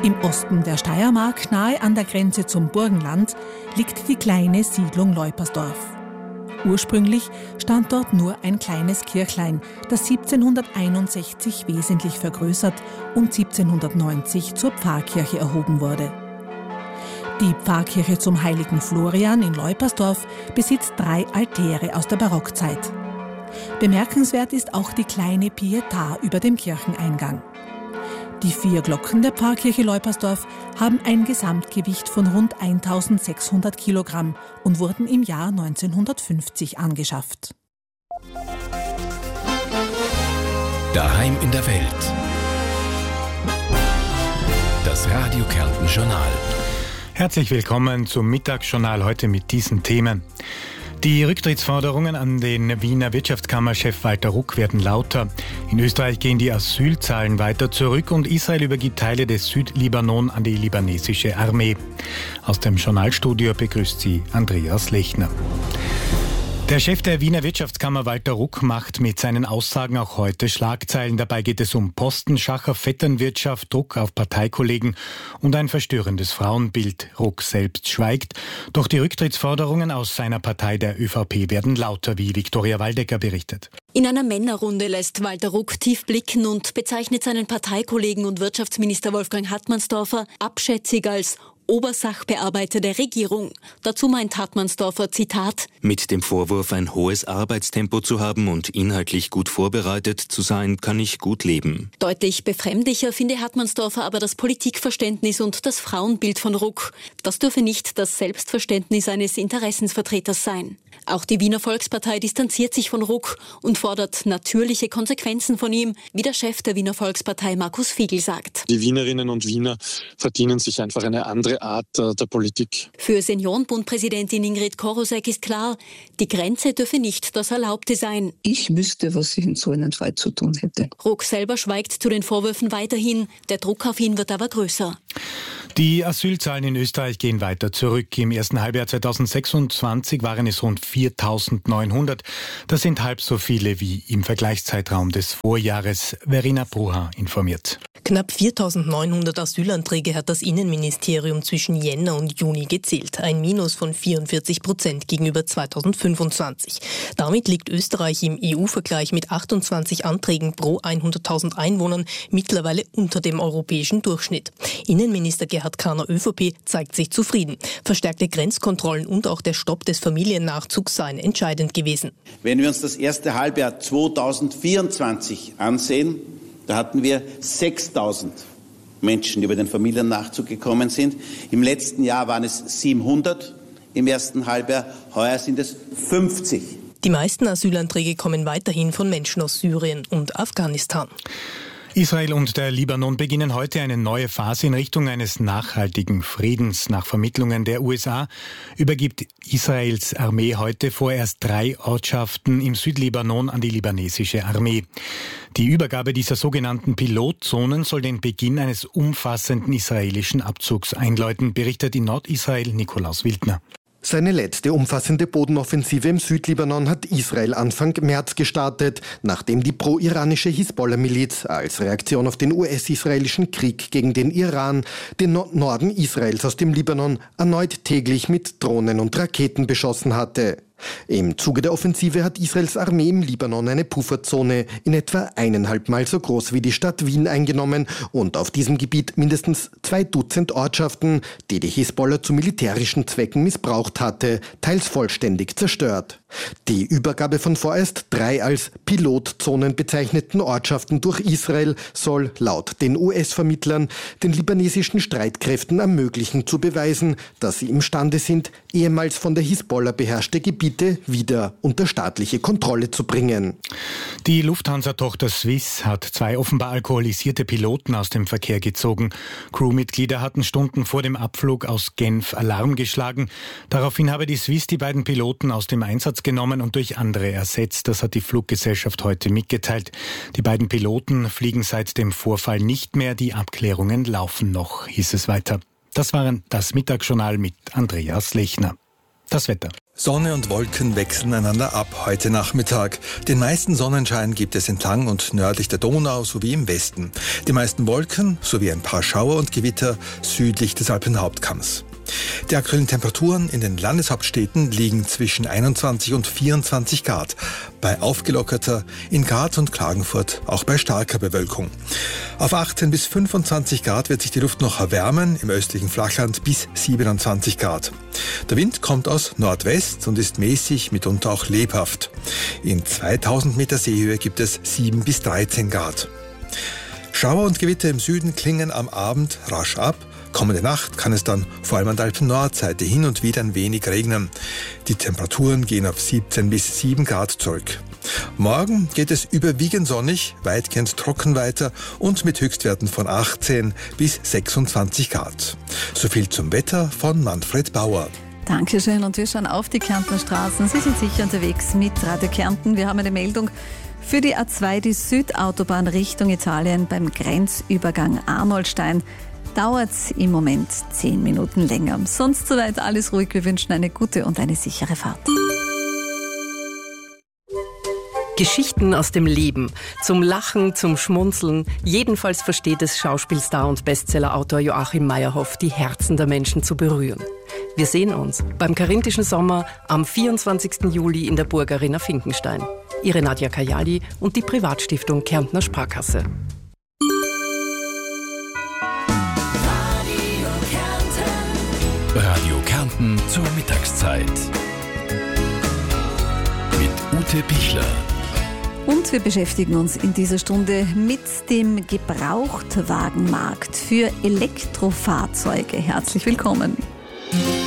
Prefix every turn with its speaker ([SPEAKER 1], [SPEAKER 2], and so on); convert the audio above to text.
[SPEAKER 1] Im Osten der Steiermark, nahe an der Grenze zum Burgenland, liegt die kleine Siedlung Leupersdorf. Ursprünglich stand dort nur ein kleines Kirchlein, das 1761 wesentlich vergrößert und 1790 zur Pfarrkirche erhoben wurde. Die Pfarrkirche zum heiligen Florian in Leupersdorf besitzt 3 Altäre aus der Barockzeit. Bemerkenswert ist auch die kleine Pietà über dem Kircheneingang. Die 4 Glocken der Pfarrkirche Leupersdorf haben ein Gesamtgewicht von rund 1600 Kilogramm und wurden im Jahr 1950 angeschafft.
[SPEAKER 2] Daheim in der Welt. Das Radio Kärnten Journal.
[SPEAKER 3] Herzlich willkommen zum Mittagsjournal heute mit diesen Themen. Die Rücktrittsforderungen an den Wiener Wirtschaftskammerchef Walter Ruck werden lauter. In Österreich gehen die Asylzahlen weiter zurück und Israel übergibt Teile des Südlibanon an die libanesische Armee. Aus dem Journalstudio begrüßt sie Andreas Lechner. Der Chef der Wiener Wirtschaftskammer Walter Ruck macht mit seinen Aussagen auch heute Schlagzeilen. Dabei geht es um Postenschacher, Vetternwirtschaft, Druck auf Parteikollegen und ein verstörendes Frauenbild. Ruck selbst schweigt, doch die Rücktrittsforderungen aus seiner Partei der ÖVP werden lauter, wie Viktoria Waldecker berichtet.
[SPEAKER 4] In einer Männerrunde lässt Walter Ruck tief blicken und bezeichnet seinen Parteikollegen und Wirtschaftsminister Wolfgang Hartmannsdorfer abschätzig als Obersachbearbeiter der Regierung. Dazu meint Hartmannsdorfer, Zitat:
[SPEAKER 5] Mit dem Vorwurf, ein hohes Arbeitstempo zu haben und inhaltlich gut vorbereitet zu sein, kann ich gut leben.
[SPEAKER 4] Deutlich befremdlicher finde Hartmannsdorfer aber das Politikverständnis und das Frauenbild von Ruck. Das dürfe nicht das Selbstverständnis eines Interessensvertreters sein. Auch die Wiener Volkspartei distanziert sich von Ruck und fordert natürliche Konsequenzen von ihm, wie der Chef der Wiener Volkspartei Markus Figl sagt.
[SPEAKER 6] Die Wienerinnen und Wiener verdienen sich einfach eine andere Art der Politik.
[SPEAKER 4] Für Seniorenbundpräsidentin Ingrid Korosek ist klar, die Grenze dürfe nicht das Erlaubte sein.
[SPEAKER 7] Ich wüsste, was ich in so einem Fall zu tun hätte.
[SPEAKER 4] Ruck selber schweigt zu den Vorwürfen weiterhin. Der Druck auf ihn wird aber größer.
[SPEAKER 3] Die Asylzahlen in Österreich gehen weiter zurück. Im ersten Halbjahr 2026 waren es rund 4.900. Das sind halb so viele wie im Vergleichszeitraum des Vorjahres. Verena Bruha informiert.
[SPEAKER 8] Knapp 4.900 Asylanträge hat das Innenministerium zwischen Jänner und Juni gezählt. Ein Minus von 44% gegenüber 2025. Damit liegt Österreich im EU-Vergleich mit 28 Anträgen pro 100.000 Einwohnern mittlerweile unter dem europäischen Durchschnitt. Innenminister Gerhard Karner, ÖVP, zeigt sich zufrieden. Verstärkte Grenzkontrollen und auch der Stopp des Familiennachzugs seien entscheidend gewesen.
[SPEAKER 9] Wenn wir uns das erste Halbjahr 2024 ansehen, da hatten wir 6.000 Menschen, die über den Familiennachzug gekommen sind. Im letzten Jahr waren es 700 im ersten Halbjahr, heuer sind es 50.
[SPEAKER 8] Die meisten Asylanträge kommen weiterhin von Menschen aus Syrien und Afghanistan.
[SPEAKER 3] Israel und der Libanon beginnen heute eine neue Phase in Richtung eines nachhaltigen Friedens. Nach Vermittlungen der USA übergibt Israels Armee heute vorerst 3 Ortschaften im Südlibanon an die libanesische Armee. Die Übergabe dieser sogenannten Pilotzonen soll den Beginn eines umfassenden israelischen Abzugs einläuten, berichtet in Nordisrael Nikolaus Wildner.
[SPEAKER 10] Seine letzte umfassende Bodenoffensive im Südlibanon hat Israel Anfang März gestartet, nachdem die pro-iranische Hisbollah-Miliz als Reaktion auf den US-israelischen Krieg gegen den Iran den Norden Israels aus dem Libanon erneut täglich mit Drohnen und Raketen beschossen hatte. Im Zuge der Offensive hat Israels Armee im Libanon eine Pufferzone in etwa 1,5 Mal so groß wie die Stadt Wien eingenommen und auf diesem Gebiet mindestens 2 Dutzend Ortschaften, die die Hisbollah zu militärischen Zwecken missbraucht hatte, teils vollständig zerstört. Die Übergabe von vorerst 3 als Pilotzonen bezeichneten Ortschaften durch Israel soll laut den US-Vermittlern den libanesischen Streitkräften ermöglichen zu beweisen, dass sie imstande sind, ehemals von der Hisbollah beherrschte Gebiete wieder unter staatliche Kontrolle zu bringen.
[SPEAKER 3] Die Lufthansa-Tochter Swiss hat 2 offenbar alkoholisierte Piloten aus dem Verkehr gezogen. Crewmitglieder hatten Stunden vor dem Abflug aus Genf Alarm geschlagen. Daraufhin habe die Swiss die beiden Piloten aus dem Einsatz genommen und durch andere ersetzt. Das hat die Fluggesellschaft heute mitgeteilt. Die beiden Piloten fliegen seit dem Vorfall nicht mehr. Die Abklärungen laufen noch, hieß es weiter. Das war das Mittagsjournal mit Andreas Lechner. Das Wetter.
[SPEAKER 11] Sonne und Wolken wechseln einander ab heute Nachmittag. Den meisten Sonnenschein gibt es entlang und nördlich der Donau sowie im Westen. Die meisten Wolken sowie ein paar Schauer und Gewitter südlich des Alpenhauptkamms. Die aktuellen Temperaturen in den Landeshauptstädten liegen zwischen 21 und 24 Grad. Bei aufgelockerter, in Graz und Klagenfurt auch bei starker Bewölkung. Auf 18 bis 25 Grad wird sich die Luft noch erwärmen, im östlichen Flachland bis 27 Grad. Der Wind kommt aus Nordwest und ist mäßig, mitunter auch lebhaft. In 2000 Meter Seehöhe gibt es 7 bis 13 Grad. Schauer und Gewitter im Süden klingen am Abend rasch ab. Kommende Nacht kann es dann vor allem an der Alpen-Nordseite hin und wieder ein wenig regnen. Die Temperaturen gehen auf 17 bis 7 Grad zurück. Morgen geht es überwiegend sonnig, weitgehend trocken weiter und mit Höchstwerten von 18 bis 26 Grad. So viel zum Wetter von Manfred Bauer.
[SPEAKER 12] Dankeschön, und wir schauen auf die Kärntner Straßen. Sie sind sicher unterwegs mit Radio Kärnten. Wir haben eine Meldung für die A2, die Südautobahn Richtung Italien beim Grenzübergang Arnoldstein. Dauert es im Moment 10 Minuten länger. Sonst soweit alles ruhig. Wir wünschen eine gute und eine sichere Fahrt.
[SPEAKER 13] Geschichten aus dem Leben. Zum Lachen, zum Schmunzeln. Jedenfalls versteht es Schauspielstar und Bestsellerautor Joachim Meyerhoff, die Herzen der Menschen zu berühren. Wir sehen uns beim Karinthischen Sommer am 24. Juli in der Burg Arena Finkenstein. Ihre Nadja Kajali und die Privatstiftung Kärntner Sparkasse.
[SPEAKER 2] Radio Kärnten zur Mittagszeit. Mit Ute Pichler.
[SPEAKER 12] Und wir beschäftigen uns in dieser Stunde mit dem Gebrauchtwagenmarkt für Elektrofahrzeuge. Herzlich willkommen.